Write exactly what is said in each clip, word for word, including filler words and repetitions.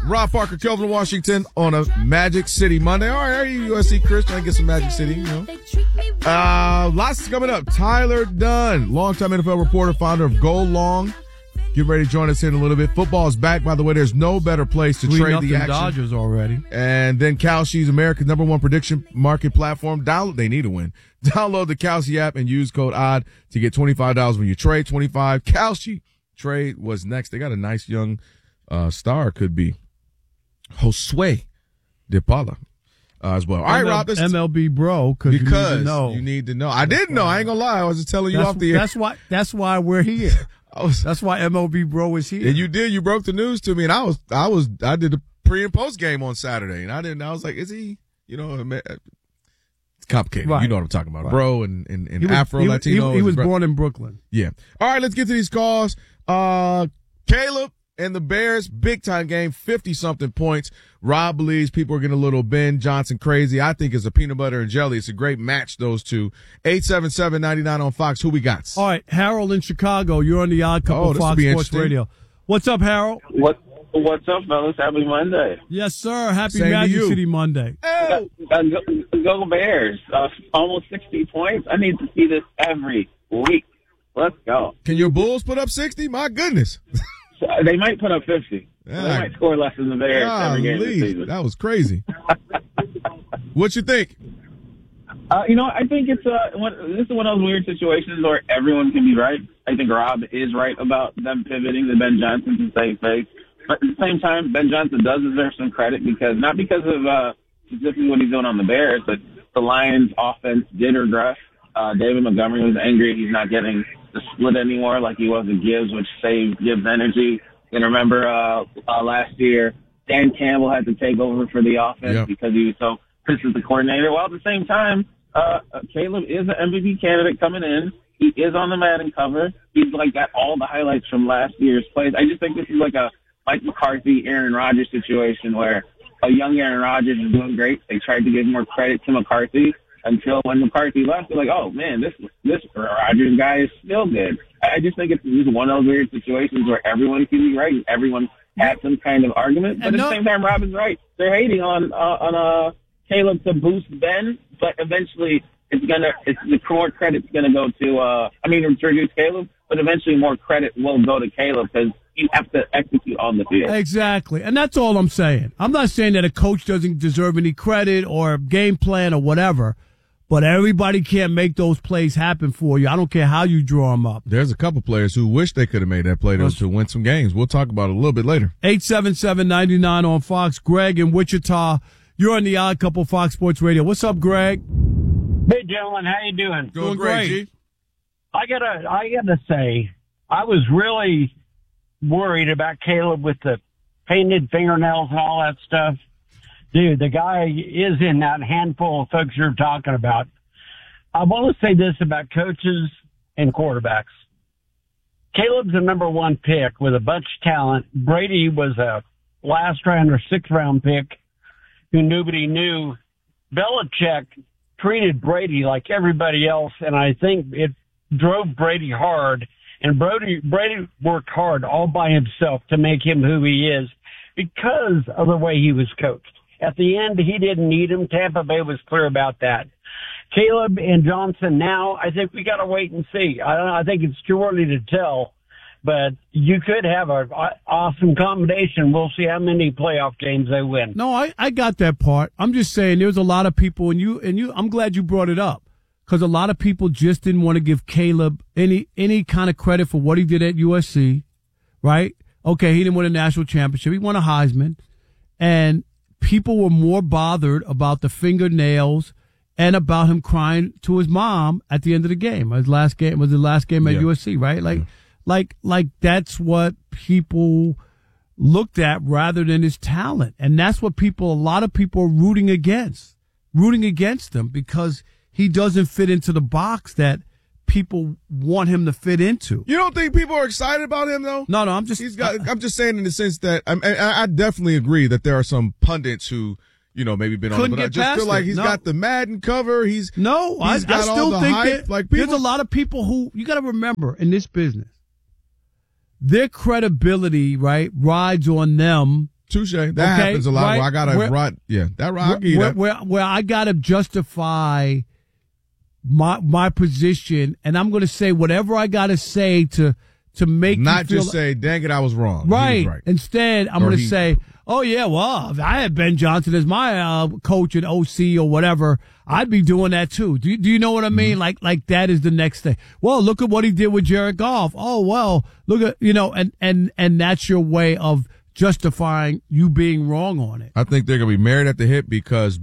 Rob Parker, Kelvin Washington on a Magic City Monday. All right, U S C Chris trying to get some Magic City, you know. Uh, lots coming up. Tyler Dunn, longtime N F L reporter, founder of Go Long. Get ready to join us here in a little bit. Football is back, by the way. There's no better place to trade the action. Dodgers already. And then Kalshi's America's number one prediction market platform. Download, they need to win. Download the Kalshi app and use code O D D to get twenty-five dollars when you trade. twenty-five Kalshi trade was next. They got a nice young uh, star, could be Josue De Paula uh, as well. All right, Rob. This M L B bro, because you need to know. You need to know. I didn't know. I ain't gonna lie. I was just telling you that's, off the air. That's why. That's why we're here. I was, that's why M L B bro is here. And you did. You broke the news to me, and I was, I was, I did the pre and post game on Saturday, and I didn't. I was like, is he? You know, it's complicated. Right. You know what I'm talking about, right. bro, and and, and he was, Afro he, Latino. He, he was born in Brooklyn. Yeah. All right, let's get to these calls. Uh, Caleb and the Bears, big time game, fifty something points. Rob believes people are getting a little Ben Johnson crazy. I think it's a peanut butter and jelly. It's a great match, those two. eight seven seven, nine nine on Fox. Who we got? All right, Harold in Chicago. You're on the Odd Couple oh, Fox Sports Radio. What's up, Harold? What What's up, fellas? Happy Monday. Yes, sir. Happy Same Magic City Monday. Oh. Uh, go, go Bears. Uh, almost sixty points. I need to see this every week. Let's go. Can your Bulls put up sixty? My goodness. So they might put up fifty. Yeah. They might score less than the Bears Ah, every game this season. That was crazy. What you think? Uh, you know, I think it's uh, one, this is one of those weird situations where everyone can be right. I think Rob is right about them pivoting to Ben Johnson to save face. But at the same time, Ben Johnson does deserve some credit because not because of uh, specifically what he's doing on the Bears, but the Lions' offense did regress. Uh, David Montgomery was angry he's not getting the split anymore like he was at Gibbs, which saved Gibbs energy. And remember uh, uh, last year, Dan Campbell had to take over for the offense yep. because he was so pissed at the coordinator. While at the same time, uh, Caleb is an M V P candidate coming in. He is on the Madden cover. He's like got all the highlights from last year's plays. I just think this is like a Mike McCarthy, Aaron Rodgers situation where a young Aaron Rodgers is doing great. They tried to give more credit to McCarthy until when McCarthy left, they're like, oh, man, this this Rodgers guy is still good. I just think it's just one of those weird situations where everyone can be right and everyone had some kind of argument. But and at no, the same time, Robin's right. They're hating on uh, on uh, Caleb to boost Ben, but eventually it's gonna it's the more credit's gonna go to uh, I mean to reduce Caleb, but eventually more credit will go to Caleb because you have to execute on the field. Exactly. And that's all I'm saying. I'm not saying that a coach doesn't deserve any credit or game plan or whatever, but everybody can't make those plays happen for you. I don't care how you draw them up. There's a couple players who wish they could have made that play to, to win some games. We'll talk about it a little bit later. eight seven seven, nine nine on Fox. Greg in Wichita. You're on the Odd Couple Fox Sports Radio. What's up, Greg? Hey, gentlemen. How you doing? Doing great. G. I gotta, I gotta say, I was really worried about Caleb with the painted fingernails and all that stuff. Dude, the guy is in that handful of folks you're talking about. I want to say this about coaches and quarterbacks. Caleb's the number one pick with a bunch of talent. Brady was a last round or sixth round pick who nobody knew. Belichick treated Brady like everybody else, and I think it drove Brady hard. And Brady, Brady worked hard all by himself to make him who he is because of the way he was coached. At the end, he didn't need him. Tampa Bay was clear about that. Caleb and Johnson now, I think we got to wait and see. I, I think it's too early to tell, but you could have an awesome combination. We'll see how many playoff games they win. No, I, I got that part. I'm just saying there's a lot of people, and you and you. I'm glad you brought it up because a lot of people just didn't want to give Caleb any any kind of credit for what he did at U S C, right? Okay, he didn't win a national championship. He won a Heisman, and people were more bothered about the fingernails and about him crying to his mom at the end of the game. His last game was the last game at yeah. U S C, right? Like, yeah. like, like that's what people looked at rather than his talent. And that's what people, a lot of people are rooting against, rooting against him because he doesn't fit into the box that people want him to fit into. You don't think people are excited about him though? No, no, I'm just, He's got, I'm just saying in the sense that I, I, I definitely agree that there are some pundits who, you know, maybe been on it, but I just feel like he's no. got the Madden cover. He's no, I, he's got I still all the think hype. that Like people, there's a lot of people who you got to remember in this business, their credibility, right, rides on them Touche. That Okay, happens a lot. right? Where I gotta Where- run. Yeah, that I'll where, give you where, that. where, where I gotta justify my my position, and I'm going to say whatever I got to say to to make Not you feel just say, "Dang it, I was wrong." He right. was right. Instead, I'm Or going to he- say, "Oh yeah, well, if I had Ben Johnson as my uh, coach and O C or whatever, I'd be doing that too." Do you, do you know what I mean? Mm-hmm. Like like that is the next thing. Well, look at what he did with Jared Goff. Oh well, look at you know, and and and that's your way of justifying you being wrong on it. I think they're gonna be married at the hip because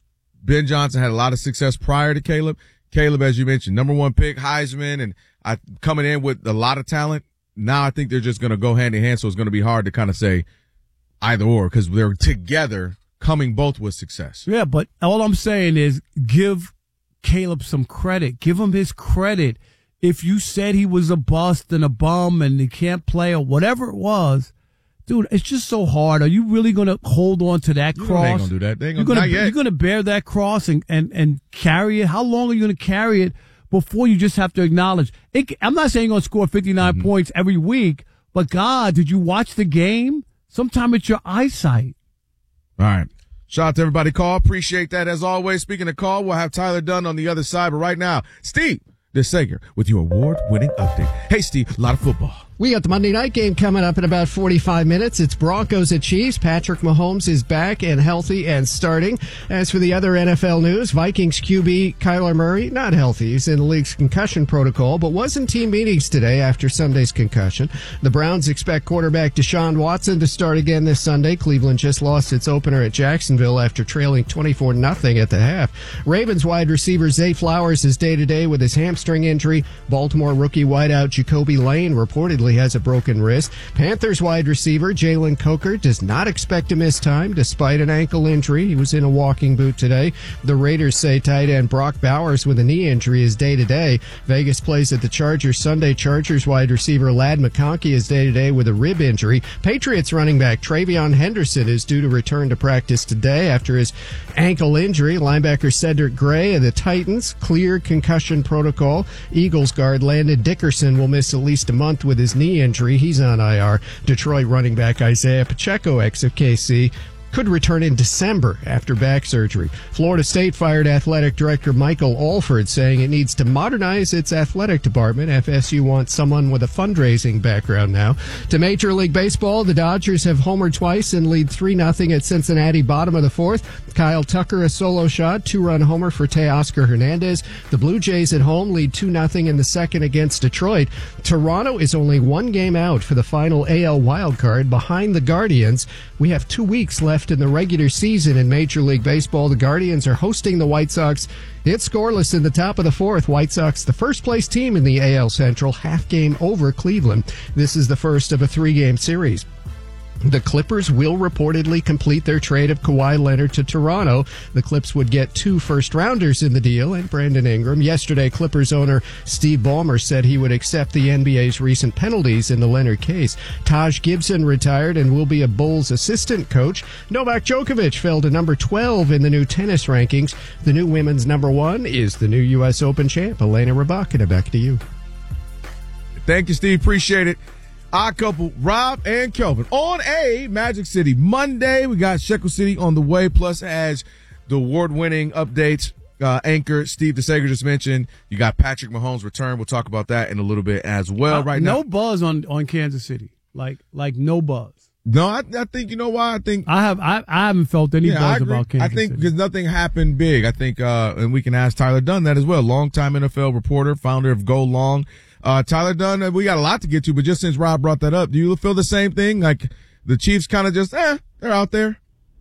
Ben Johnson had a lot of success prior to Caleb. Caleb, as you mentioned, number one pick, Heisman, and I coming in with a lot of talent. Now I think they're just going to go hand in hand, so it's going to be hard to kind of say either or because they're together coming both with success. Yeah, but all I'm saying is give Caleb some credit. Give him his credit. If you said he was a bust and a bum and he can't play or whatever it was, dude, it's just so hard. Are you really going to hold on to that You know cross? they ain't gonna do that. They ain't You're gonna, gonna, not yet. you're going to bear that cross and, and, and carry it. How long are you going to carry it before you just have to acknowledge it? I'm not saying you're going to score fifty-nine Mm-hmm. points every week, but God, did you watch the game? Sometime it's your eyesight. All right. Shout out to everybody call. Appreciate that. As always, speaking of call, we'll have Tyler Dunn on the other side. But right now, Steve DeSager with your award-winning update. Hey, Steve, a lot of football. We got the Monday night game coming up in about forty-five minutes. It's Broncos at Chiefs. Patrick Mahomes is back and healthy and starting. As for the other N F L news, Vikings Q B Kyler Murray, not healthy. He's in the league's concussion protocol, but was in team meetings today after Sunday's concussion. The Browns expect quarterback Deshaun Watson to start again this Sunday. Cleveland just lost its opener at Jacksonville after trailing twenty-four nothing at the half. Ravens wide receiver Zay Flowers is day-to-day with his hamstring injury. Baltimore rookie wideout Jacoby Lane reportedly has a broken wrist. Panthers wide receiver Jalen Coker does not expect to miss time despite an ankle injury. He was in a walking boot today. The Raiders say tight end Brock Bowers with a knee injury is day-to-day. Vegas plays at the Chargers Sunday. Chargers wide receiver Ladd McConkey is day-to-day with a rib injury. Patriots running back Travion Henderson is due to return to practice today after his ankle injury. Linebacker Cedric Gray of the Titans cleared concussion protocol. Eagles guard Landon Dickerson will miss at least a month with his knee injury. He's on I R. Detroit running back Isaiah Pacheco, ex of K C, could return in December after back surgery. Florida State fired athletic director Michael Alford, saying it needs to modernize its athletic department. F S U wants someone with a fundraising background now. To Major League Baseball, the Dodgers have homered twice and lead three nothing at Cincinnati, bottom of the fourth. Kyle Tucker, a solo shot, two-run homer for Teoscar Hernandez. The Blue Jays at home lead two nothing in the second against Detroit. Toronto is only one game out for the final A L wildcard behind the Guardians. We have two weeks left in the regular season in Major League Baseball. The Guardians are hosting the White Sox. It's scoreless in the top of the fourth. White Sox, the first place team in the A L Central, half game over Cleveland. This is the first of a three-game series. The Clippers will reportedly complete their trade of Kawhi Leonard to Toronto. The Clips would get two first-rounders in the deal and Brandon Ingram. Yesterday, Clippers owner Steve Ballmer said he would accept the N B A's recent penalties in the Leonard case. Taj Gibson retired and will be a Bulls assistant coach. Novak Djokovic fell to number twelve in the new tennis rankings. The new women's number one is the new U S Open champ, Elena Rybakina. Back to you. Thank you, Steve. Appreciate it. Odd couple, Rob and Kelvin on a Magic City Monday. We got Shekel City on the way, plus as the award-winning updates, uh, anchor Steve DeSager just mentioned. You got Patrick Mahomes' return. We'll talk about that in a little bit as well. Uh, right no now, buzz on, on Kansas City, like like no buzz. no, I, I think you know why. I think I have I, I haven't felt any yeah, I buzz agree. about Kansas I think City. because nothing happened big. I think, uh, and we can ask Tyler Dunn that as well. Longtime N F L reporter, founder of Go Long. Uh, Tyler Dunn, we got a lot to get to, but just since Rob brought that up, do you feel the same thing? Like the Chiefs kind of just, eh, they're out there?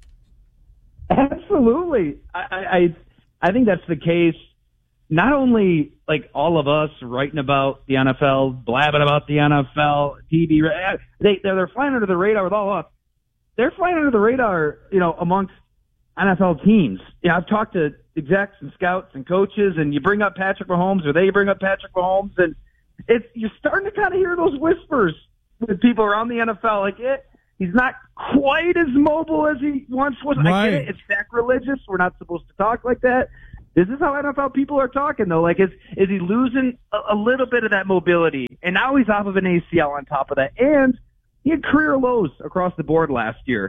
Absolutely. I, I, I think that's the case. Not only like all of us writing about the N F L, blabbing about the N F L, T V, they, they're, they're flying under the radar with all of us. They're flying under the radar, you know, amongst N F L teams. You know, I've talked to execs and scouts and coaches, and you bring up Patrick Mahomes, or they bring up Patrick Mahomes, and it's, you're starting to kind of hear those whispers with people around the N F L. Like, it, he's not quite as mobile as he once was. Right. I get it. It's sacrilegious. We're not supposed to talk like that. This is how N F L people are talking, though. Like, is is he losing a, a little bit of that mobility? And now he's off of an A C L on top of that. And he had career lows across the board last year.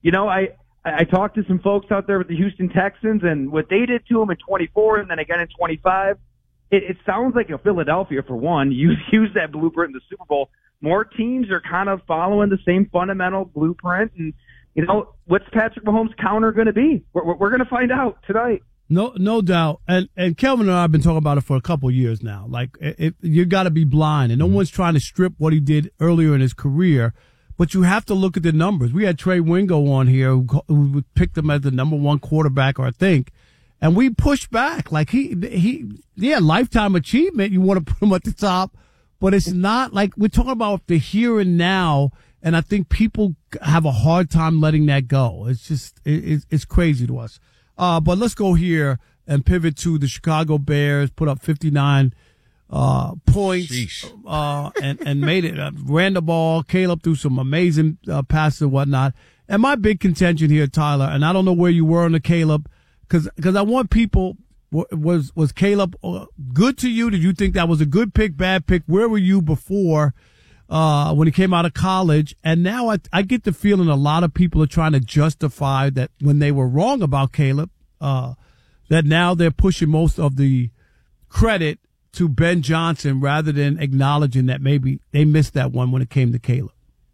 you know, I, I talked to some folks out there with the Houston Texans, and what they did to them in twenty-four and then again in twenty-five, it, it sounds like a Philadelphia, for one, use, use that blueprint in the Super Bowl. More teams are kind of following the same fundamental blueprint, and, you know, what's Patrick Mahomes' counter going to be? We're, we're going to find out tonight. No, no doubt. And and Kelvin and I have been talking about it for a couple of years now. Like, it, you got to be blind, and no one's trying to strip what he did earlier in his career. But you have to look at the numbers. We had Trey Wingo on here who, who picked him as the number one quarterback, or I think, and we pushed back. Like he he yeah, lifetime achievement. You want to put him at the top, but it's not like we're talking about the here and now. And I think people have a hard time letting that go. It's just it, it's crazy to us. Uh, but let's go here and pivot to the Chicago Bears. Put up fifty-nine uh, points uh, and and made it. Uh, ran the ball. Caleb threw some amazing uh, passes and whatnot. And my big contention here, Tyler, and I don't know where you were on the Caleb, because because I want people. Was was Caleb good to you? Did you think that was a good pick, bad pick? Where were you before? Uh, when he came out of college, and now I, I get the feeling a lot of people are trying to justify that when they were wrong about Caleb, uh, that now they're pushing most of the credit to Ben Johnson rather than acknowledging that maybe they missed that one when it came to Caleb.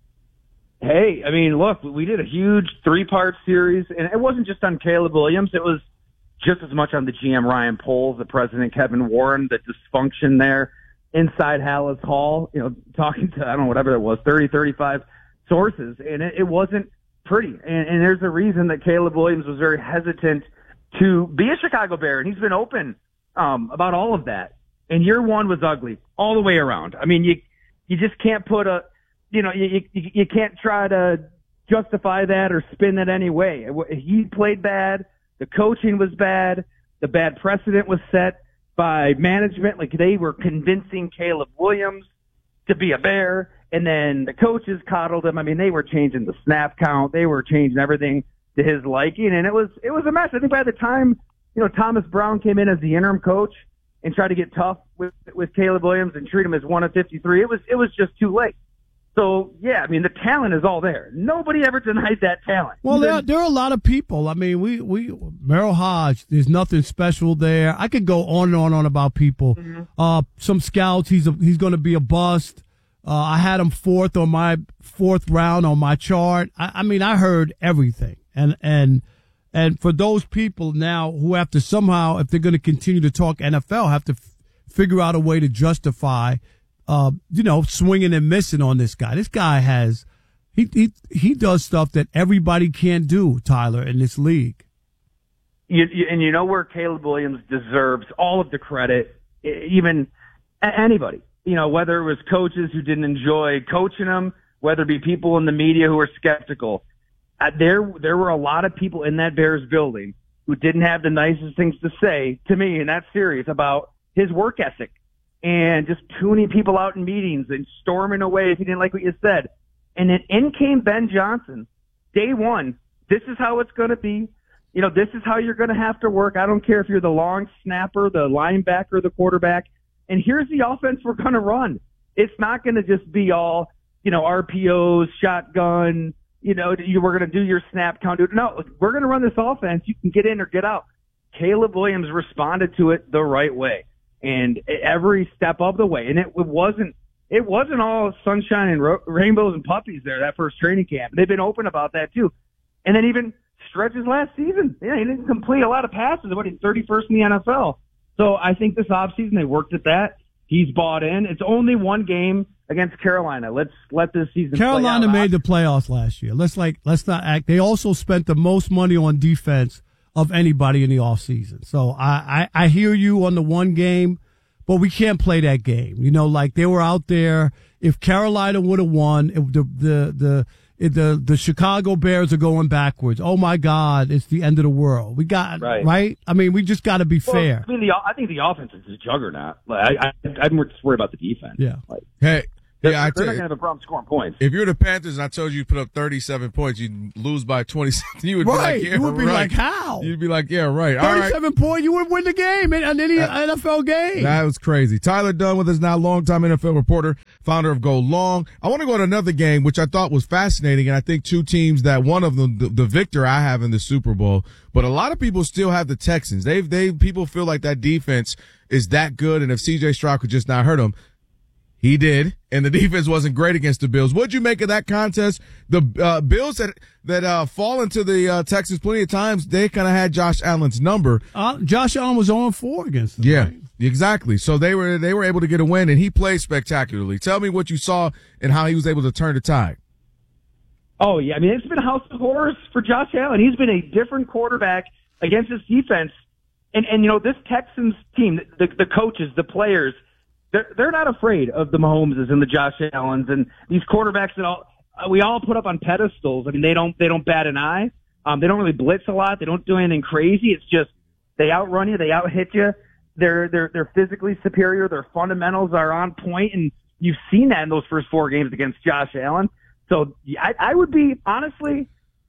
Hey, I mean, look, we did a huge three-part series, and it wasn't just on Caleb Williams. It was just as much on the G M Ryan Poles, the president Kevin Warren, the dysfunction there inside Hallis Hall, you know, talking to, I don't know, whatever it was, thirty, thirty-five sources, and it, it wasn't pretty. And, and there's a reason that Caleb Williams was very hesitant to be a Chicago Bear, and he's been open um, about all of that. And year one was ugly all the way around. I mean, you you just can't put a, you know, you you, you can't try to justify that or spin that any way. He played bad. The coaching was bad. The bad precedent was set by management. Like, they were convincing Caleb Williams to be a Bear, and then the coaches coddled him. I mean, they were changing the snap count. They were changing everything to his liking, and it was it was a mess. I think by the time, you know, Thomas Brown came in as the interim coach and tried to get tough with with Caleb Williams and treat him as one of fifty-three, it was it was just too late. So, yeah, I mean, the talent is all there. Nobody ever denied that talent. Well, there, there are a lot of people. I mean, we, we, Merrill Hodge, there's nothing special there. I could go on and on and on about people. Mm-hmm. Uh, some scouts, he's a, he's going to be a bust. Uh, I had him fourth on my fourth round on my chart. I, I mean, I heard everything. And, and, and for those people now who have to somehow, if they're going to continue to talk N F L, have to f- figure out a way to justify Uh, you know, swinging and missing on this guy. This guy has, he, he, he does stuff that everybody can't do, Tyler, in this league. You, you, and you know where Caleb Williams deserves all of the credit, even anybody, you know, whether it was coaches who didn't enjoy coaching him, whether it be people in the media who were skeptical. Uh, there, there were a lot of people in that Bears building who didn't have the nicest things to say to me in that series about his work ethic. And just tuning people out in meetings and storming away if he didn't like what you said. And then in came Ben Johnson. Day one, this is how it's going to be. You know, this is how you're going to have to work. I don't care if you're the long snapper, the linebacker, the quarterback. And here's the offense we're going to run. It's not going to just be all, you know, R P Os, shotgun, you know, you, we're going to do your snap count. No, we're going to run this offense. You can get in or get out. Caleb Williams responded to it the right way. And every step of the way, and it, it wasn't it wasn't all sunshine and ro- rainbows and puppies there that first training camp. They've been open about that too. And then even stretches last season, yeah, he didn't complete a lot of passes. What, he's thirty-first in the N F L. So I think this offseason they worked at that. He's bought in. It's only one game against Carolina. Let's let this season. Carolina play out. made the playoffs last year. Let's like let's not act. They also spent the most money on defense of anybody in the offseason. So I, I, I hear you on the one game, but we can't play that game. You know, like they were out there. If Carolina would have won, if the, the, the, if the, the Chicago Bears are going backwards. Oh my God, it's the end of the world. We got, right? right? I mean, we just got to be well, fair. I mean, the, I think the offense is a juggernaut. Like, I, I, I'd more just worry about the defense. Yeah. Like, hey, They're, Yeah, I they're tell not you, going to have a problem scoring points. if you're the Panthers and I told you you put up thirty-seven points, you'd lose by twenty-seven. You would Right. be like, yeah, You would be right. like, how? You'd be like, yeah, right. All right. thirty-seven point, you would win the game in, in any N F L game. That was crazy. Tyler Dunn with us now, longtime N F L reporter, founder of Go Long. I want to go to another game, which I thought was fascinating, and I think two teams that one of them, the, the victor I have in the Super Bowl, but a lot of people still have the Texans. They've, they, people feel like that defense is that good, and if C J Stroud could just not hurt them, he did, and the defense wasn't great against the Bills. What'd you make of that contest? The uh, Bills that that uh, fall into the uh, Texans plenty of times, they kind of had Josh Allen's number. Uh, Josh Allen was oh and four against them. Yeah, right? exactly. So they were they were able to get a win, and he played spectacularly. Tell me what you saw and how he was able to turn the tide. Oh, yeah. I mean, it's been a house of horrors for Josh Allen. He's been a different quarterback against this defense. And, and you know, this Texans team, the, the coaches, the players, they're, they're not afraid of the Mahomeses and the Josh Allens and these quarterbacks that all, we all put up on pedestals. I mean, they don't, they don't bat an eye. Um, they don't really blitz a lot. They don't do anything crazy. It's just they outrun you. They out hit you. They're, they're, they're physically superior. Their fundamentals are on point, and you've seen that in those first four games against Josh Allen. So I, I would be, honestly,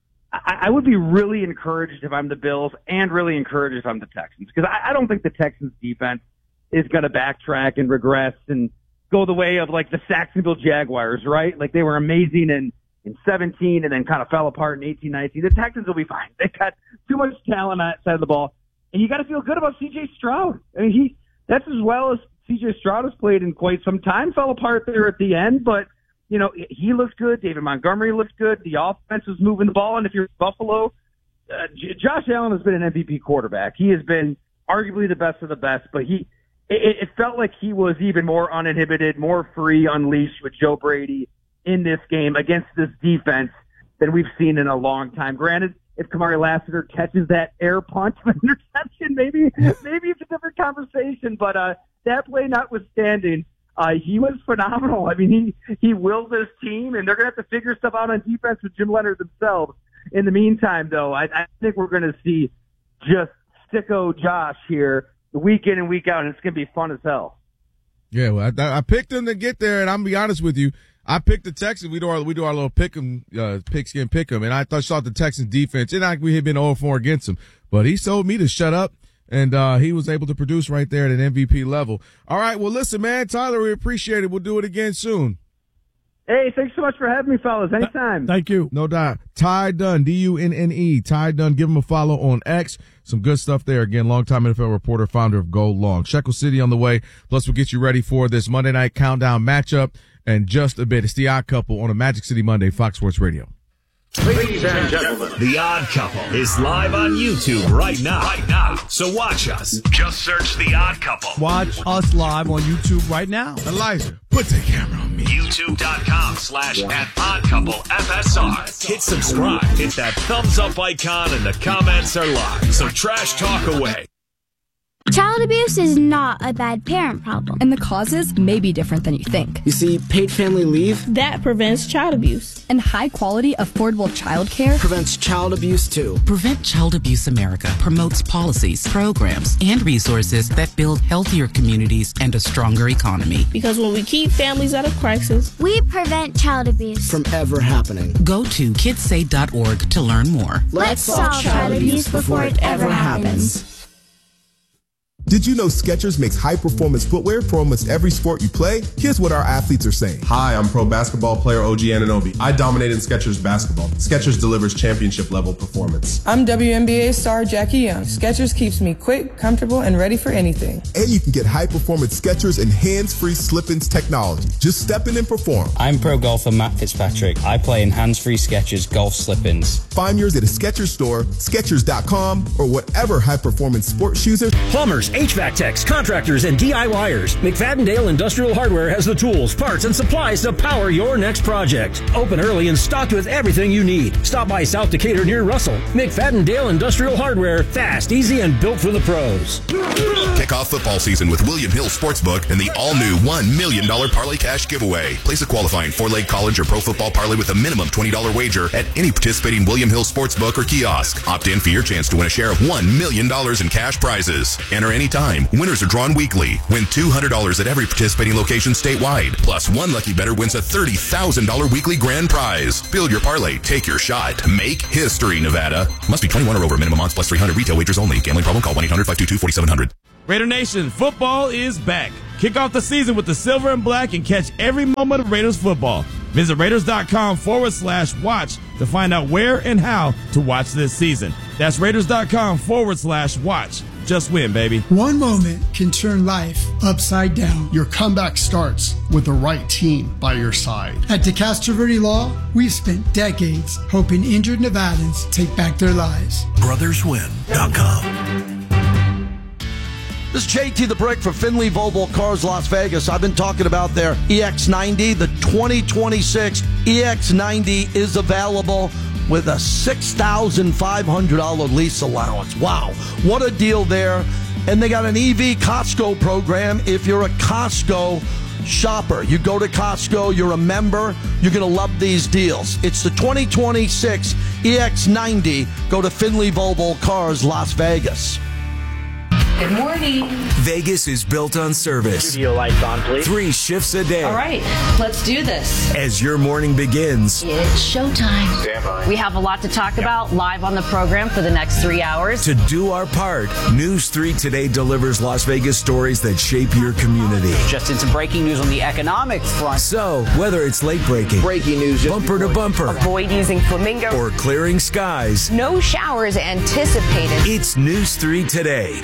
I, I would be really encouraged if I'm the Bills and really encouraged if I'm the Texans, because I, I don't think the Texans defense is going to backtrack and regress and go the way of like the Jacksonville Jaguars, right? Like they were amazing in, in seventeen and then kind of fell apart in eighteen nineteen. The Texans will be fine. They've got too much talent on that side of the ball. And you got to feel good about C J Stroud. I mean, he, that's as well as C J Stroud has played in quite some time. Fell apart there at the end, but you know, he looks good. David Montgomery looks good. The offense is moving the ball. And if you're Buffalo, uh, J- Josh Allen has been an M V P quarterback. He has been arguably the best of the best, but he, it, it felt like he was even more uninhibited, more free, unleashed with Joe Brady in this game against this defense than we've seen in a long time. Granted, if Kamari Lassiter catches that air punch of an interception, maybe, maybe it's a different conversation, but, uh, that play notwithstanding, Uh, he was phenomenal. I mean, he, he willed his team, and they're going to have to figure stuff out on defense with Jim Leonard themselves. In the meantime, though, I, I think we're going to see just sicko Josh here week in and week out, and it's going to be fun as hell. Yeah, well, I, I picked them to get there, and I'm going to be honest with you. I picked the Texans. We do our, we do our little pick 'em, uh, pigskin pick 'em, and I thought, saw the Texans defense, and I, we had been oh and four against them, but he told me to shut up. And, uh, he was able to produce right there at an M V P level. All right. Well, listen, man, Tyler, we appreciate it. We'll do it again soon. Hey, thanks so much for having me, fellas. Anytime. Thank you. No doubt. Ty Dunn, D U N N E. Ty Dunn, give him a follow on X. Some good stuff there. Again, longtime N F L reporter, founder of Go Long. Shekel City on the way. Plus, we'll get you ready for this Monday night countdown matchup and just a bit. It's the Odd Couple on a Magic City Monday, Fox Sports Radio. Ladies and gentlemen, The Odd Couple is live on YouTube right now. Right now. So watch us. Just search The Odd Couple. Watch us live on YouTube right now. Elijah, put the camera on me. YouTube.com slash at Odd Couple F S R. Hit subscribe. Hit that thumbs up icon and the comments are live. So trash talk away. Child abuse is not a bad parent problem. And the causes may be different than you think. You see, paid family leave that prevents child abuse. And high quality, affordable child care prevents child abuse too. Prevent Child Abuse America promotes policies, programs, and resources that build healthier communities and a stronger economy. Because when we keep families out of crisis, we prevent child abuse from ever happening. Go to kids say dot org to learn more. Let's, Let's solve child abuse before it ever happens. Did you know Skechers makes high-performance footwear for almost every sport you play? Here's what our athletes are saying. Hi, I'm pro basketball player O G Anunoby. I dominate in Skechers basketball. Skechers delivers championship-level performance. I'm W N B A star Jackie Young. Skechers keeps me quick, comfortable, and ready for anything. And you can get high-performance Skechers and hands-free slip-ins technology. Just step in and perform. I'm pro golfer Matt Fitzpatrick. I play in hands-free Skechers golf slip-ins. Find yours at a Skechers store, Skechers dot com, or whatever high-performance sports shoes are. Plumbers, H V A C techs, contractors, and DIYers. McFadden-Dale Industrial Hardware has the tools, parts, and supplies to power your next project. Open early and stocked with everything you need. Stop by South Decatur near Russell. McFadden-Dale Industrial Hardware. Fast, easy, and built for the pros. Kick off football season with William Hill Sportsbook and the all-new one million dollars Parlay Cash giveaway. Place a qualifying four-leg college or pro football parlay with a minimum twenty dollars wager at any participating William Hill Sportsbook or kiosk. Opt in for your chance to win a share of one million dollars in cash prizes. Enter any anytime. Winners are drawn weekly. Win two hundred dollars at every participating location statewide. Plus, one lucky bettor wins a thirty thousand dollars weekly grand prize. Build your parlay. Take your shot. Make history, Nevada. Must be twenty-one or over. Minimum odds plus three hundred. Retail wagers only. Gambling problem? Call one eight hundred five two two four seven zero zero. Raider Nation, football is back. Kick off the season with the silver and black and catch every moment of Raiders football. Visit Raiders.com forward slash watch to find out where and how to watch this season. That's Raiders.com forward slash watch. Just win, baby. One moment can turn life upside down. Your comeback starts with the right team by your side. At DeCastro Verde Law, we've spent decades helping injured Nevadans take back their lives. brothers win dot com. This is J T the Brick for Finley Volvo Cars Las Vegas. I've been talking about their E X ninety. The twenty twenty-six E X ninety is available with a six thousand five hundred dollars lease allowance. Wow, what a deal there. And they got an E V Costco program. If you're a Costco shopper, you go to Costco, you're a member, you're going to love these deals. It's the twenty twenty-six E X ninety. Go to Finley Volvo Cars Las Vegas. Good morning. Vegas is built on service. Studio lights on, please. Three shifts a day. All right, let's do this. As your morning begins. It's showtime. Stand by. We have a lot to talk about live on the program for the next three hours. To do our part, News three Today delivers Las Vegas stories that shape your community. Just in some breaking news on the economic front. So, whether it's late breaking, breaking news, bumper to bumper, avoid using flamingo, or clearing skies, no showers anticipated. It's News three Today.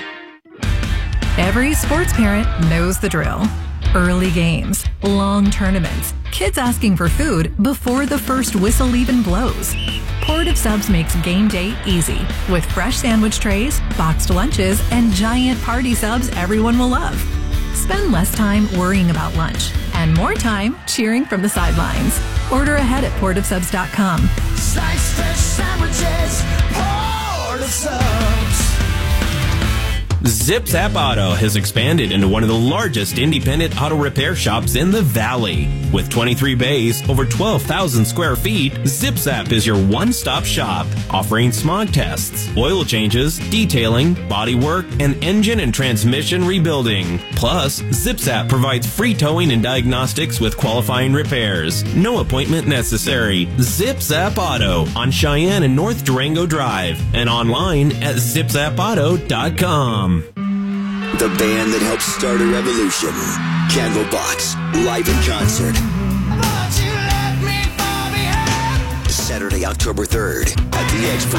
Every sports parent knows the drill. Early games, long tournaments, kids asking for food before the first whistle even blows. Port of Subs makes game day easy with fresh sandwich trays, boxed lunches, and giant party subs everyone will love. Spend less time worrying about lunch and more time cheering from the sidelines. Order ahead at port of subs dot com. Slice fresh sandwiches, Port of Subs. Zip Zap Auto has expanded into one of the largest independent auto repair shops in the Valley. With twenty-three bays, over twelve thousand square feet, Zip Zap is your one-stop shop, offering smog tests, oil changes, detailing, body work, and engine and transmission rebuilding. Plus, Zip Zap provides free towing and diagnostics with qualifying repairs. No appointment necessary. Zip Zap Auto on Cheyenne and North Durango Drive and online at zip zap auto dot com. The band that helped start a revolution. Candlebox, live in concert. Saturday, October third at the Expo